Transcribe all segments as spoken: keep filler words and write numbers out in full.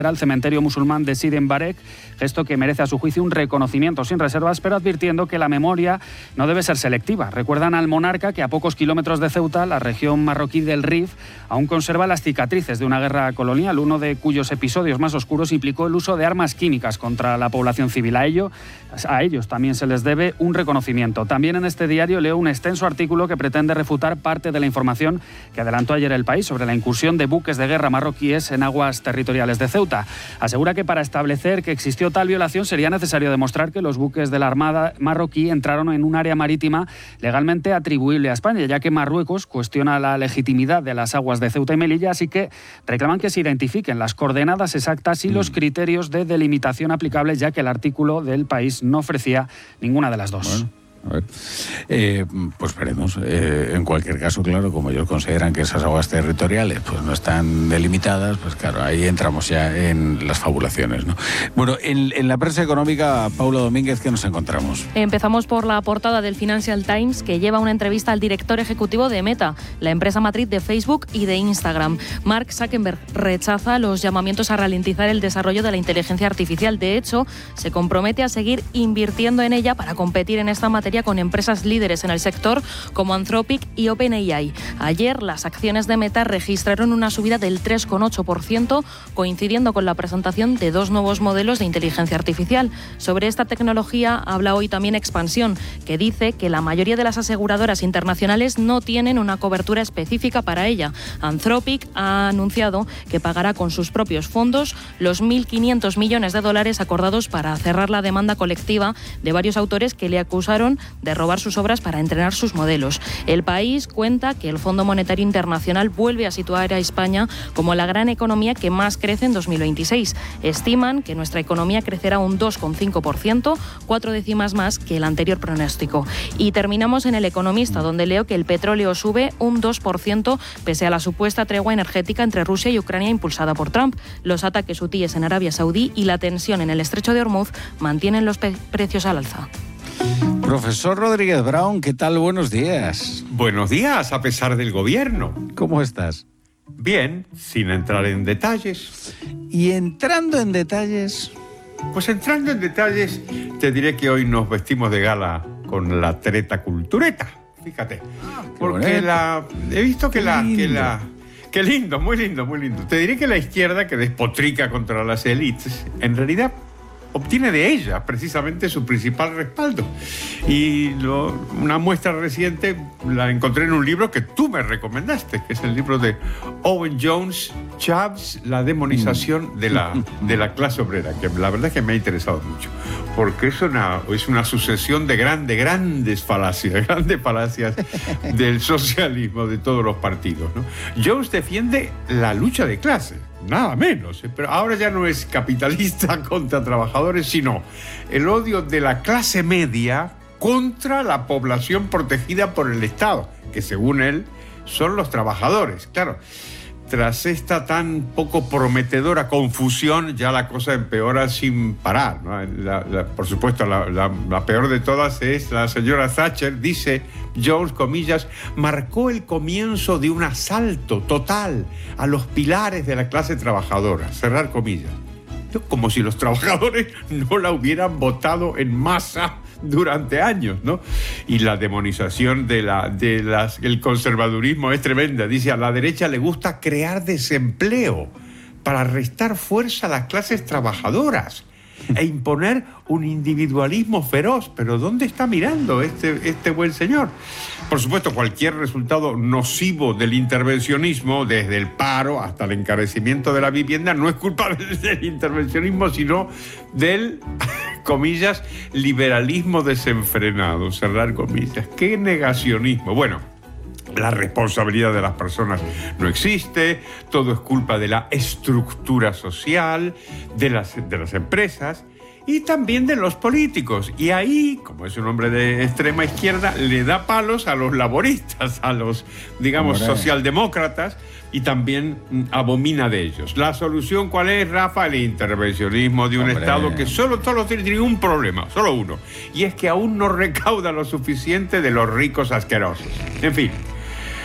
al cementerio musulmán de Sidi Barek, gesto que merece a su juicio un reconocimiento sin reservas, pero advirtiendo que la memoria no debe ser selectiva. Recuerdan al monarca que a pocos kilómetros de Ceuta, la región marroquí del Rif, aún conserva las cicatrices de una guerra colonial, uno de cuyos episodios más oscuros implicó el uso de armas químicas contra la población civil. A ello, a ellos también se les debe un reconocimiento. También en este diario leo un extenso artículo que pretende refutar parte de la información que adelantó ayer El País sobre la incursión de buques de guerra marroquíes en aguas territoriales de Ceuta. Asegura que para establecer que existió tal violación sería necesario demostrar que los buques de la Armada marroquí entraron en un área marítima legalmente atribuible a España, ya que Marruecos cuestiona la legitimidad de las aguas de Ceuta y Melilla, así que reclaman que se identifiquen las coordenadas exactas y mm. los criterios de delimitación aplicables, ya que el artículo del País no ofrecía ninguna de las dos. Bueno. A ver, eh, pues veremos. Eh, en cualquier caso, claro, como ellos consideran que esas aguas territoriales pues no están delimitadas, pues claro, ahí entramos ya en las fabulaciones, ¿no? Bueno, en, en la prensa económica, Paula Domínguez, ¿qué nos encontramos? Empezamos por la portada del Financial Times, que lleva una entrevista al director ejecutivo de Meta, la empresa matriz de Facebook y de Instagram. Mark Zuckerberg rechaza los llamamientos a ralentizar el desarrollo de la inteligencia artificial. De hecho, se compromete a seguir invirtiendo en ella para competir en esta materia con empresas líderes en el sector como Anthropic y OpenAI. Ayer las acciones de Meta registraron una subida del tres coma ocho por ciento, coincidiendo con la presentación de dos nuevos modelos de inteligencia artificial. Sobre esta tecnología habla hoy también Expansión, que dice que la mayoría de las aseguradoras internacionales no tienen una cobertura específica para ella. Anthropic ha anunciado que pagará con sus propios fondos los mil quinientos millones de dólares acordados para cerrar la demanda colectiva de varios autores que le acusaron de robar sus obras para entrenar sus modelos. El País cuenta que el Fondo Monetario Internacional vuelve a situar a España como la gran economía que más crece en dos mil veintiséis. Estiman que nuestra economía crecerá un dos coma cinco por ciento, cuatro décimas más que el anterior pronóstico. Y terminamos en El Economista, donde leo que el petróleo sube un dos por ciento pese a la supuesta tregua energética entre Rusia y Ucrania impulsada por Trump. Los ataques hutíes en Arabia Saudí y la tensión en el estrecho de Hormuz mantienen los pe- precios al alza. Profesor Rodríguez Brown, ¿qué tal? Buenos días. Buenos días, a pesar del gobierno. ¿Cómo estás? Bien, sin entrar en detalles. Y entrando en detalles... Pues entrando en detalles, te diré que hoy nos vestimos de gala con la treta cultureta. Fíjate. Ah, porque bonito. la... He visto que qué la, lindo. que la... Qué lindo, muy lindo, muy lindo. Te diré que la izquierda, que despotrica contra las élites, en realidad obtiene de ella precisamente su principal respaldo. Y lo, una muestra reciente la encontré en un libro que tú me recomendaste, que es el libro de Owen Jones, Chavs, la demonización de la, de la clase obrera, que la verdad es que me ha interesado mucho, porque es una, es una sucesión de grandes, grandes falacias, grandes falacias del socialismo de todos los partidos, ¿no? Jones defiende la lucha de clases, nada menos, pero ahora ya no es capitalista contra trabajadores, sino el odio de la clase media contra la población protegida por el Estado, que según él son los trabajadores. Claro, tras esta tan poco prometedora confusión, ya la cosa empeora sin parar, ¿no? La, la, por supuesto, la, la, la peor de todas es la señora Thatcher, dice Jones, comillas, marcó el comienzo de un asalto total a los pilares de la clase trabajadora, cerrar comillas. Como si los trabajadores no la hubieran votado en masa durante años, ¿no? Y la demonización de la, de las, el conservadurismo es tremenda. Dice, a la derecha le gusta crear desempleo para restar fuerza a las clases trabajadoras e imponer un individualismo feroz. Pero ¿dónde está mirando este, este buen señor? Por supuesto, cualquier resultado nocivo del intervencionismo, desde el paro hasta el encarecimiento de la vivienda, no es culpa del intervencionismo, sino del, comillas, liberalismo desenfrenado, cerrar comillas. ¡Qué negacionismo! Bueno, la responsabilidad de las personas no existe, todo es culpa de la estructura social, de las, de las empresas y también de los políticos. Y ahí, como es un hombre de extrema izquierda, le da palos a los laboristas, a los, digamos, Hombre. socialdemócratas, y también mm, abomina de ellos. ¿La solución cuál es, Rafa? El intervencionismo de un Hombre. Estado que solo, solo tiene un problema, solo uno, y es que aún no recauda lo suficiente de los ricos asquerosos. En fin.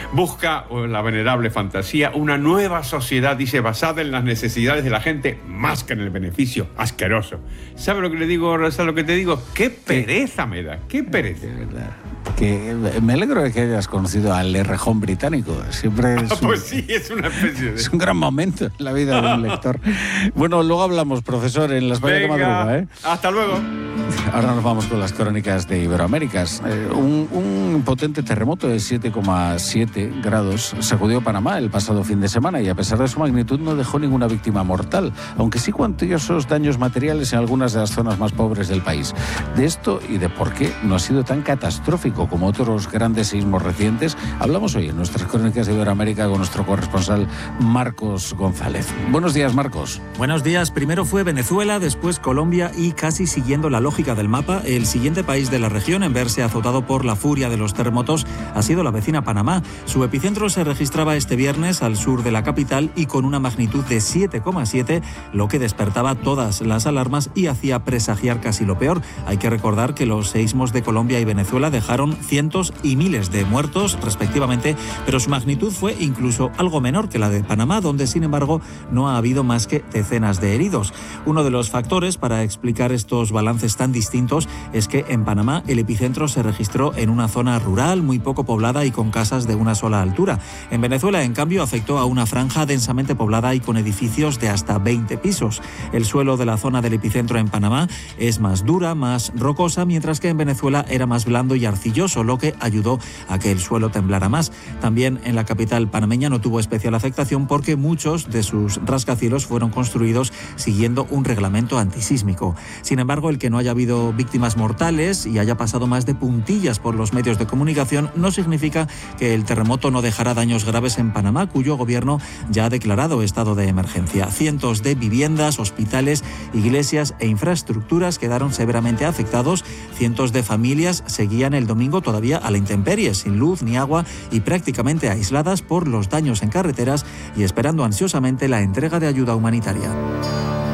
Busca la venerable fantasía una nueva sociedad, dice, basada en las necesidades de la gente más que en el beneficio. Asqueroso. ¿Sabe lo que le digo, ¿sabe lo que te digo? ¡Qué pereza me da! ¡Qué pereza! De verdad. Que me alegro de que hayas conocido al Errejón británico. Siempre es un, pues sí, es una especie de... es un gran momento en la vida de un lector. Bueno, luego hablamos, profesor, en la España que madruga, ¿eh? Hasta luego. Ahora nos vamos con las crónicas de Iberoaméricas. Eh, un, un potente terremoto de siete coma siete grados sacudió Panamá el pasado fin de semana y a pesar de su magnitud no dejó ninguna víctima mortal, aunque sí cuantiosos daños materiales en algunas de las zonas más pobres del país. De esto y de por qué no ha sido tan catastrófico como otros grandes sismos recientes, hablamos hoy en nuestras crónicas de Iberoamérica con nuestro corresponsal Marcos González. Buenos días, Marcos. Buenos días. Primero fue Venezuela, después Colombia y, casi siguiendo la lógica del mapa, el siguiente país de la región en verse azotado por la furia de los terremotos ha sido la vecina Panamá. Su epicentro se registraba este viernes al sur de la capital y con una magnitud de siete coma siete, lo que despertaba todas las alarmas y hacía presagiar casi lo peor. Hay que recordar que los seísmos de Colombia y Venezuela dejaron cientos y miles de muertos respectivamente, pero su magnitud fue incluso algo menor que la de Panamá, donde sin embargo no ha habido más que decenas de heridos. Uno de los factores para explicar estos balances tan distintos es que en Panamá el epicentro se registró en una zona rural muy poco poblada y con casas de una sola altura. En Venezuela, en cambio, afectó a una franja densamente poblada y con edificios de hasta veinte pisos. El suelo de la zona del epicentro en Panamá es más dura, más rocosa, mientras que en Venezuela era más blando y arcilloso, lo que ayudó a que el suelo temblara más. También en la capital panameña no tuvo especial afectación porque muchos de sus rascacielos fueron construidos siguiendo un reglamento antisísmico. Sin embargo, el que no haya habido víctimas mortales y haya pasado más de puntillas por los medios de comunicación no significa que el terremoto no dejará daños graves en Panamá, cuyo gobierno ya ha declarado estado de emergencia. Cientos de viviendas, hospitales, iglesias e infraestructuras quedaron severamente afectados. Cientos de familias seguían el domingo todavía a la intemperie, sin luz ni agua y prácticamente aisladas por los daños en carreteras y esperando ansiosamente la entrega de ayuda humanitaria.